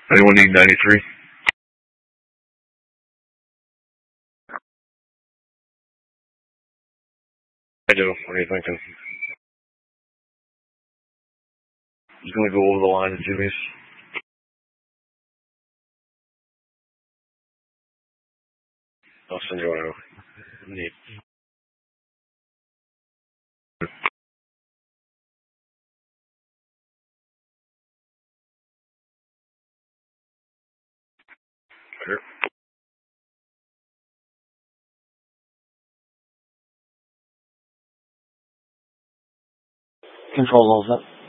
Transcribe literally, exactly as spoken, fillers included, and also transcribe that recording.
Anyone need ninety-three? I do. What are you thinking? He's gonna go over the line to Jimmy's. I'll send you one. Neat. Sure. Control all set.